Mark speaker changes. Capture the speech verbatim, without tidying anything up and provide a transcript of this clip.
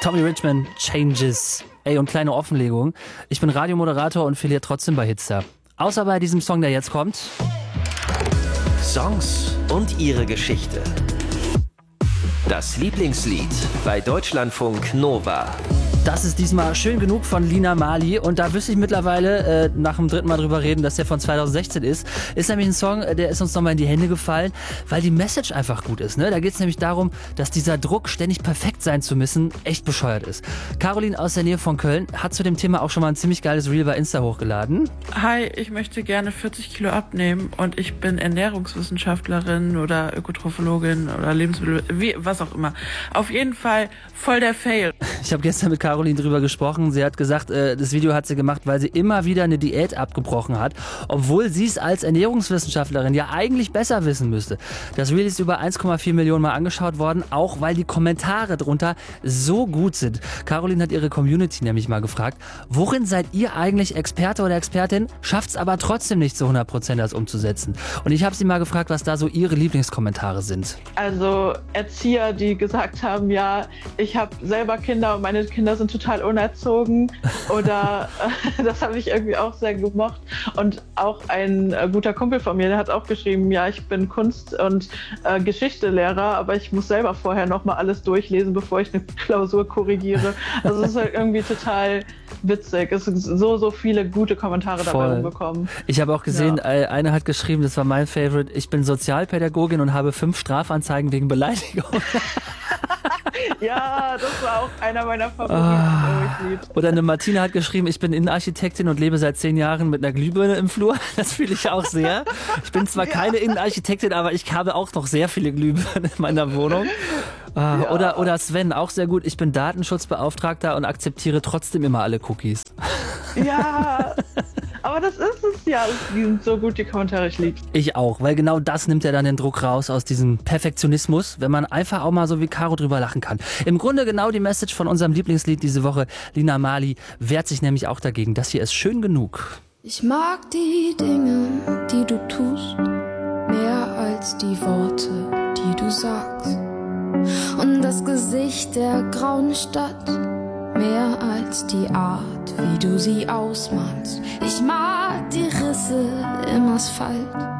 Speaker 1: Tommy Richman, Changes. Ey, und kleine Offenlegung. Ich bin Radiomoderator und filiere trotzdem bei Hitstar. Außer bei diesem Song, der jetzt kommt.
Speaker 2: Songs und ihre Geschichte. Das Lieblingslied bei Deutschlandfunk Nova.
Speaker 1: Das ist diesmal schön genug von Lina Marley und da wüsste ich mittlerweile, äh, nach dem dritten Mal drüber reden, dass der von zweitausendsechzehn ist. Ist nämlich ein Song, der ist uns nochmal in die Hände gefallen, weil die Message einfach gut ist. Ne? Da geht es nämlich darum, dass dieser Druck, ständig perfekt sein zu müssen, echt bescheuert ist. Caroline aus der Nähe von Köln hat zu dem Thema auch schon mal ein ziemlich geiles Reel bei Insta hochgeladen.
Speaker 3: Hi, ich möchte gerne vierzig Kilo abnehmen und ich bin Ernährungswissenschaftlerin oder Ökotrophologin oder Lebensmittel, wie, was auch immer. Auf jeden Fall voll der Fail.
Speaker 1: Ich habe gestern mit Caroline drüber gesprochen. Sie hat gesagt, äh, das Video hat sie gemacht, weil sie immer wieder eine Diät abgebrochen hat, obwohl sie es als Ernährungswissenschaftlerin ja eigentlich besser wissen müsste. Das Reel ist über eins Komma vier Millionen Mal angeschaut worden, auch weil die Kommentare drunter so gut sind. Caroline hat ihre Community nämlich mal gefragt, worin seid ihr eigentlich Experte oder Expertin, schafft es aber trotzdem nicht zu hundert Prozent das umzusetzen. Und ich habe sie mal gefragt, was da so ihre Lieblingskommentare sind.
Speaker 3: Also Erzieher, die gesagt haben, ja, ich habe selber Kinder und meine Kinder sind total unerzogen oder äh, das habe ich irgendwie auch sehr gemocht. Und auch ein äh, guter Kumpel von mir, der hat auch geschrieben, ja, ich bin Kunst- und äh, Geschichtelehrer, aber ich muss selber vorher nochmal alles durchlesen, bevor ich eine Klausur korrigiere. Also es ist halt irgendwie total witzig. Es sind so, so viele gute Kommentare
Speaker 1: Voll.
Speaker 3: dabei rumbekommen.
Speaker 1: Ich habe auch gesehen,
Speaker 3: Ja.
Speaker 1: eine hat geschrieben, das war mein Favorite, ich bin Sozialpädagogin und habe fünf Strafanzeigen wegen Beleidigung.
Speaker 3: Ja, das war auch einer meiner Favoriten.
Speaker 1: Ah.
Speaker 3: Oh, ich lieb's.
Speaker 1: Oder eine Martina hat geschrieben, ich bin Innenarchitektin und lebe seit zehn Jahren mit einer Glühbirne im Flur. Das fühle ich auch sehr. Ich bin zwar ja. keine Innenarchitektin, aber ich habe auch noch sehr viele Glühbirnen in meiner Wohnung. Ah,
Speaker 3: Ja.
Speaker 1: Oder, oder Sven, auch sehr gut. Ich bin Datenschutzbeauftragter und akzeptiere trotzdem immer alle Cookies.
Speaker 3: Ja, aber das ist es ja. Die sind so gut, die Kommentare, ich lieb's.
Speaker 1: Ich auch, weil genau das nimmt ja dann den Druck raus aus diesem Perfektionismus, wenn man einfach auch mal so wie Caro drüber lachen kann. Im Grunde genau die Message von unserem Lieblingslied diese Woche. Lina Marley wehrt sich nämlich auch dagegen. Das hier ist schön genug.
Speaker 4: Ich mag die Dinge, die du tust, mehr als die Worte, die du sagst. Und das Gesicht der grauen Stadt, mehr als die Art, wie du sie ausmalst. Ich mag die Risse im Asphalt